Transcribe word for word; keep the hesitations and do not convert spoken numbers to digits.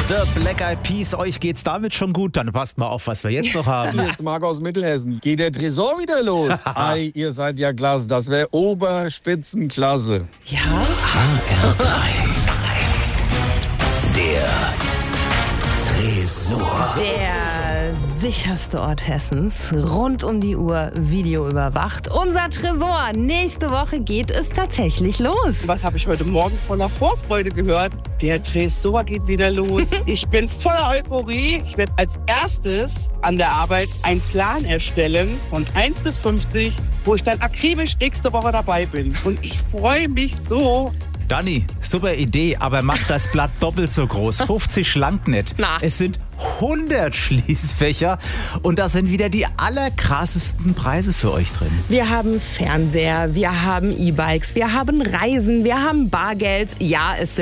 The Black Eyed Peas, euch geht's damit schon gut? Dann passt mal auf, was wir jetzt noch haben. Hier ist Marc aus Mittelhessen. Geht der Tresor wieder los? Ei, ihr seid ja klasse. Das wäre Oberspitzenklasse. Ja? H R drei. Der Tresor. Der sicherste Ort Hessens, rund um die Uhr Video überwacht. Unser Tresor. Nächste Woche geht es tatsächlich los. Was habe ich heute Morgen voller Vorfreude gehört? Der Tresor geht wieder los. Ich bin voller Euphorie. Ich werde als erstes an der Arbeit einen Plan erstellen von eins bis fünfzig, wo ich dann akribisch nächste Woche dabei bin. Und ich freue mich so. Dani, super Idee, aber mach das Blatt doppelt so groß. fünfzig schlank nicht. Na. Es sind hundert Schließfächer und da sind wieder die allerkrassesten Preise für euch drin. Wir haben Fernseher, wir haben E-Bikes, wir haben Reisen, wir haben Bargeld. Ja, es sind